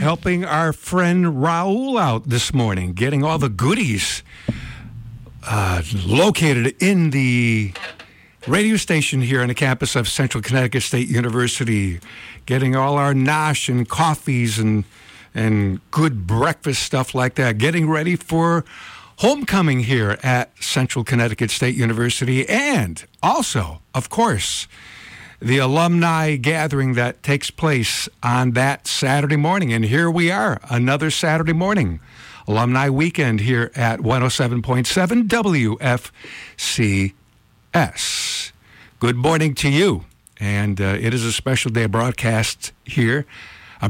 helping our friend Raul out this morning, getting all the goodies located in the radio station here on the campus of Central Connecticut State University, getting all our nosh and coffees and good breakfast stuff like that, getting ready for homecoming here at Central Connecticut State University, and also, of course, the alumni gathering that takes place on that Saturday morning. And here we are, another Saturday morning, alumni weekend here at 107.7 WFCS. Good morning to you. And it is a special day of broadcasting here at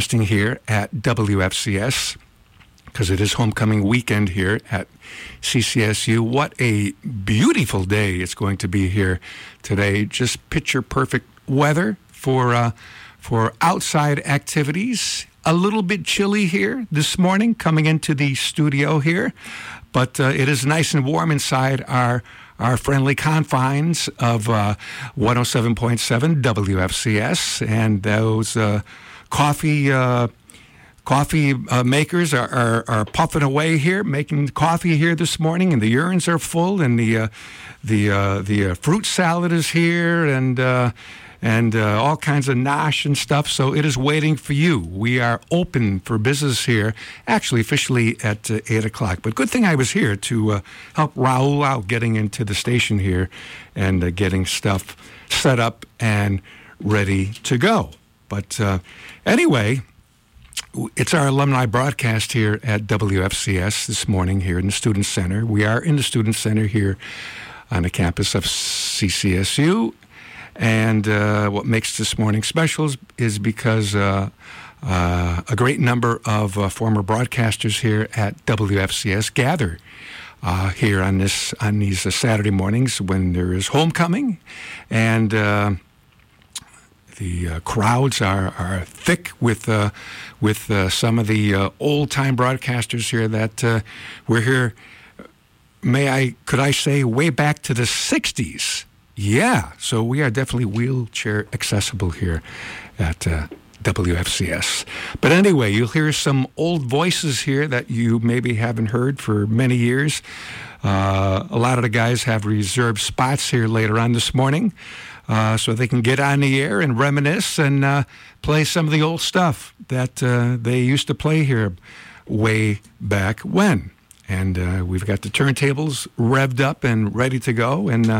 WFCS, because it is homecoming weekend here at CCSU. What a beautiful day it's going to be here today. Just picture perfect weather for outside activities. A little bit chilly here this morning coming into the studio here, but it is nice and warm inside our friendly confines of 107.7 WFCS, and those coffee makers are puffing away here, making coffee here this morning, and the urns are full, and the fruit salad is here, and all kinds of nosh and stuff. So it is waiting for you. We are open for business here, actually officially at 8 o'clock. But good thing I was here to help Raul out getting into the station here and getting stuff set up and ready to go. But anyway, it's our alumni broadcast here at WFCS this morning here in the Student Center. We are in the Student Center here on the campus of CCSU. And what makes this morning special is because a great number of former broadcasters here at WFCS gather here on these Saturday mornings when there is homecoming, and the crowds are thick with some of the old-time broadcasters here that we're here. Could I say way back to the 60s? Yeah, so we are definitely wheelchair accessible here at WFCS. But anyway, you'll hear some old voices here that you maybe haven't heard for many years. A lot of the guys have reserved spots here later on this morning, so they can get on the air and reminisce and play some of the old stuff that they used to play here way back when. And we've got the turntables revved up and ready to go, and